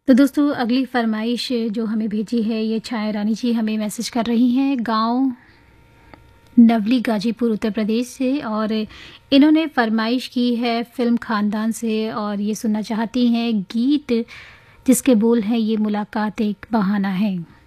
तो दोस्तों अगली फरमाइश जो हमें भेजी है ये छाया रानी जी हमें मैसेज कर रही हैं गांव नवली गाजीपुर उत्तर प्रदेश से। और इन्होंने फरमाइश की है फिल्म खानदान से और ये सुनना चाहती हैं गीत जिसके बोल हैं ये मुलाकात एक बहाना है।